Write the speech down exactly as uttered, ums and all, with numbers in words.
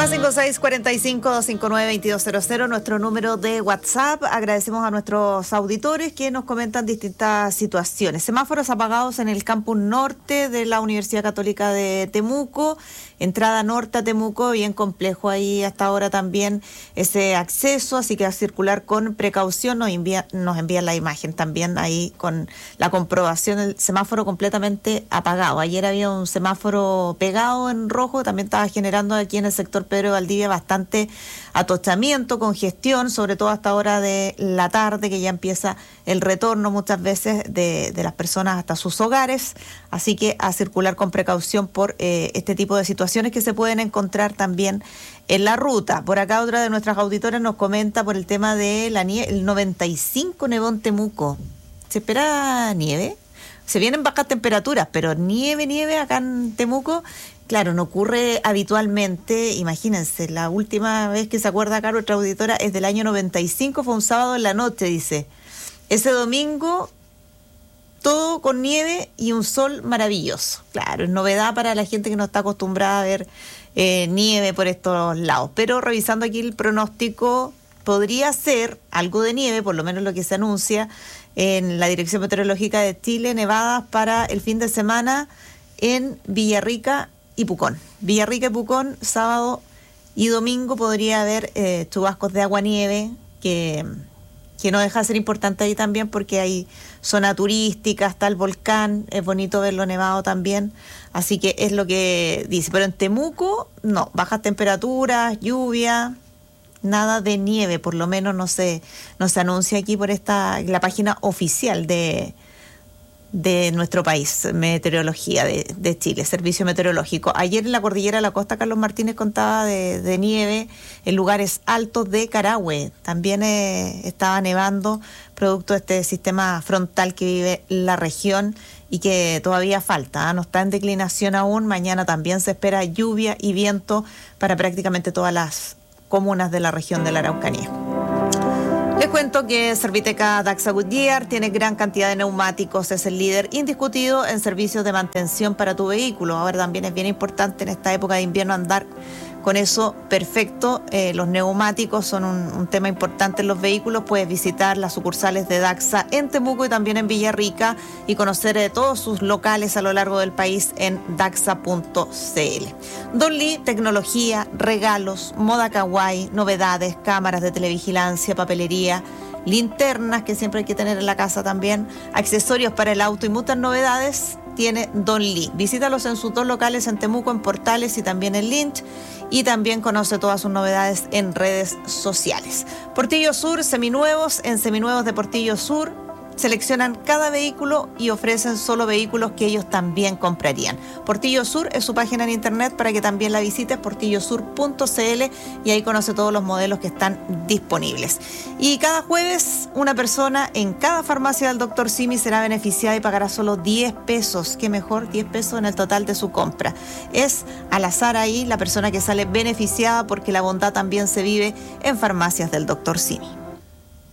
Más cinco seis cuatro cinco, dos cinco nueve, dos dos cero cero, nuestro número de WhatsApp. Agradecemos a nuestros auditores que nos comentan distintas situaciones. Semáforos apagados en el campus norte de la Universidad Católica de Temuco. Entrada norte a Temuco, bien complejo ahí hasta ahora también ese acceso, así que a circular con precaución. Nos envían, nos envían la imagen también ahí con la comprobación del semáforo completamente apagado. Ayer había un semáforo pegado en rojo, también estaba generando aquí en el sector Pedro de Valdivia bastante atochamiento, congestión, sobre todo hasta hora de la tarde, que ya empieza el retorno muchas veces de, de las personas hasta sus hogares, así que a circular con precaución por eh, este tipo de situaciones que se pueden encontrar también en la ruta. Por acá otra de nuestras auditoras nos comenta por el tema de la nieve, el noventa y cinco nevó en Temuco. ¿Se espera nieve? Se vienen bajas temperaturas, pero nieve, nieve acá en Temuco, claro, no ocurre habitualmente. Imagínense, la última vez que se acuerda acá nuestra auditora es del año noventa y cinco, fue un sábado en la noche, dice. Ese domingo, todo con nieve y un sol maravilloso. Claro, es novedad para la gente que no está acostumbrada a ver eh, nieve por estos lados. Pero revisando aquí el pronóstico, podría ser algo de nieve, por lo menos lo que se anuncia en la Dirección Meteorológica de Chile, nevadas para el fin de semana en Villarrica y Pucón. Villarrica y Pucón, sábado y domingo podría haber eh, chubascos de agua-nieve que... que no deja de ser importante ahí también porque hay zona turística, está el volcán, es bonito verlo nevado también, así que es lo que dice. Pero en Temuco, no, bajas temperaturas, lluvia, nada de nieve, por lo menos no se, no se anuncia aquí por esta la página oficial de, de nuestro país, Meteorología de, de Chile, Servicio Meteorológico. Ayer en la cordillera de la costa, Carlos Martínez contaba de, de nieve en lugares altos de Carahue. También eh, estaba nevando producto de este sistema frontal que vive la región y que todavía falta, ¿eh? No está en declinación aún. Mañana también se espera lluvia y viento para prácticamente todas las comunas de la región de la Araucanía. Les cuento que Serviteca Daxa Goodyear tiene gran cantidad de neumáticos, es el líder indiscutido en servicios de mantención para tu vehículo. Ahora también es bien importante en esta época de invierno andar con eso perfecto. Eh, los neumáticos son un, un tema importante en los vehículos. Puedes visitar las sucursales de Daxa en Temuco y también en Villarrica y conocer eh, todos sus locales a lo largo del país en daxa punto c l. Don Lee, tecnología, regalos, moda kawaii, novedades, cámaras de televigilancia, papelería, linternas que siempre hay que tener en la casa también, accesorios para el auto y muchas novedades tiene Don Lee. Visítalos en sus dos locales en Temuco, en Portales y también en Lynch, y también conoce todas sus novedades en redes sociales. Portillo Sur, seminuevos, en Seminuevos de Portillo Sur seleccionan cada vehículo y ofrecen solo vehículos que ellos también comprarían. Portillo Sur es su página en internet para que también la visites, portillo sur punto c l, y ahí conoce todos los modelos que están disponibles. Y cada jueves una persona en cada farmacia del doctor Simi será beneficiada y pagará solo diez pesos. Qué mejor, diez pesos en el total de su compra. Es al azar ahí la persona que sale beneficiada porque la bondad también se vive en farmacias del doctor Simi.